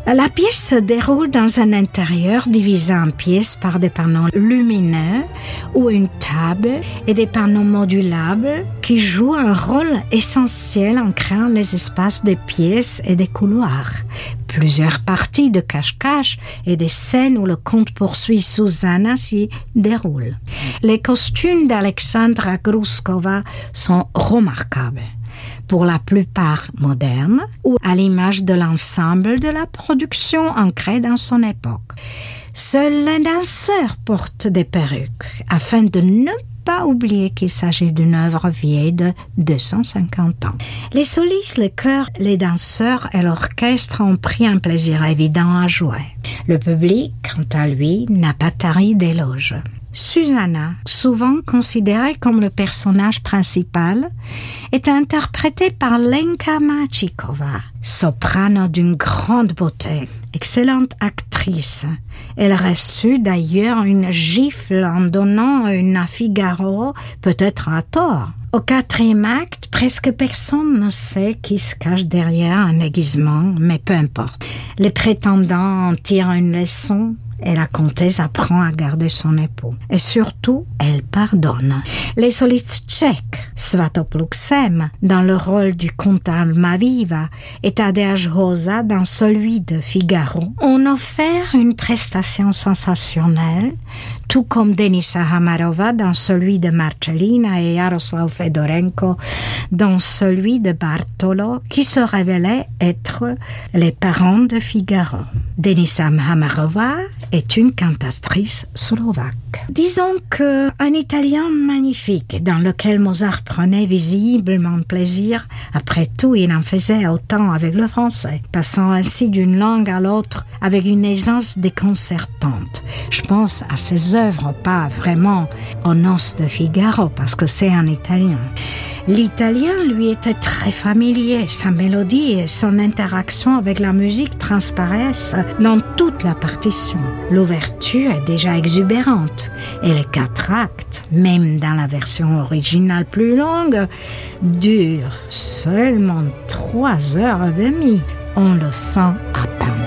La pièce se déroule dans un intérieur divisé en pièces par des panneaux lumineux ou une table et des panneaux modulables qui jouent un rôle essentiel en créant les espaces des pièces et des couloirs. Plusieurs parties de cache-cache et des scènes où le conte poursuit Susanna s'y déroulent. Les costumes d'Alexandra Gruskova sont remarquables, pour la plupart modernes ou à l'image de l'ensemble de la production ancrée dans son époque. Seuls les danseurs portent des perruques afin de ne pas oublier qu'il s'agit d'une œuvre vieille de 250 ans. Les solistes, les chœurs, les danseurs et l'orchestre ont pris un plaisir évident à jouer. Le public, quant à lui, n'a pas tari d'éloges. Susanna, souvent considérée comme le personnage principal, est interprétée par Lenka Machikova, soprano d'une grande beauté, excellente actrice. Elle a reçu d'ailleurs une gifle en donnant une à Figaro, peut-être à tort. Au 4e acte, presque personne ne sait qui se cache derrière un aiguisement, mais peu importe. Les prétendants en tirent une leçon et la comtesse apprend à garder son époux. Et surtout, elle pardonne. Les solistes tchèques, Svatopluk Sem, dans le rôle du comte Almaviva, et Tadeusz Rosa dans celui de Figaro, ont offert une prestation sensationnelle, tout comme Denisa Hamarova dans celui de Marcellina et Jaroslav Fedorenko dans celui de Bartolo, qui se révélaient être les parents de Figaro. Denisa Hamarova est une cantatrice slovaque. Disons qu'un italien magnifique dans lequel Mozart prenait visiblement plaisir. Après tout, il en faisait autant avec le français, passant ainsi d'une langue à l'autre avec une aisance déconcertante. Je pense à ses œuvres, pas vraiment aux Noces de Figaro, parce que c'est en italien. L'italien lui était très familier, sa mélodie et son interaction avec la musique transparaissent dans toute la partition. L'ouverture est déjà exubérante et les 4 actes, même dans la version originale plus longue, durent seulement 3 heures et demie. On le sent à peine.